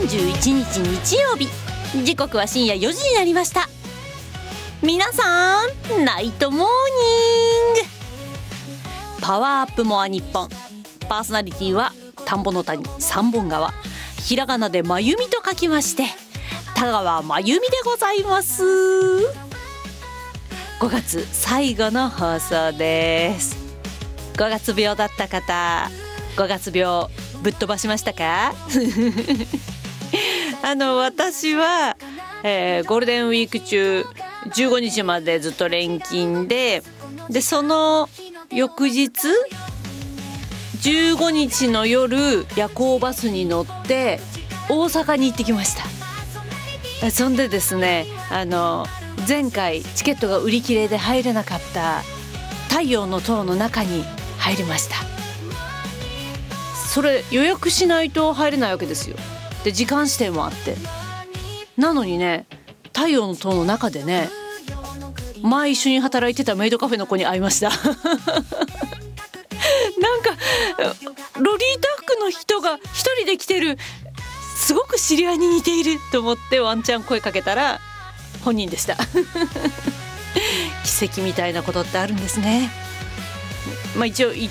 31日日曜日、時刻は深夜4時になりました。皆さんナイトモーニング。パワーアップモア日本、パーソナリティは田んぼの谷三本川、ひらがなでまゆみと書きまして田川まゆみでございます。5月最後の放送です。5月病だった方、5月病ぶっ飛ばしましたか私は、ゴールデンウィーク中15日までずっと連勤でその翌日15日の夜夜行バスに乗って大阪に行ってきました。そんでですね、前回チケットが売り切れで入れなかった太陽の塔の中に入りました。それ予約しないと入れないわけですよ。で時間指定もあって、なのにね、太陽の塔の中でね、前一緒に働いてたメイドカフェの子に会いましたなんかロリータ服の人が一人で来てる、すごく知り合いに似ていると思ってワンチャン声かけたら本人でした奇跡みたいなことってあるんですね。一応